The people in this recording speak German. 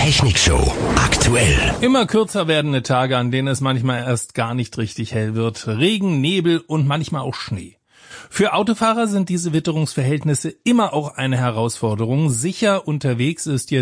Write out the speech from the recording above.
Technikshow aktuell. Immer kürzer werdende Tage, an denen es manchmal erst gar nicht richtig hell wird. Regen, Nebel und manchmal auch Schnee. Für Autofahrer sind diese Witterungsverhältnisse immer auch eine Herausforderung. Sicher unterwegs ist